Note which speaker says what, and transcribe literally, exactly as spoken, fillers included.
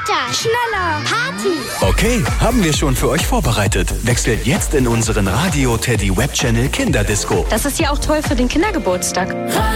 Speaker 1: Weiter!
Speaker 2: Schneller!
Speaker 1: Party!
Speaker 3: Okay, haben wir schon für euch vorbereitet. Wechselt jetzt in unseren Radio Teddy Web Channel Kinderdisco.
Speaker 4: Das ist ja auch toll für den Kindergeburtstag.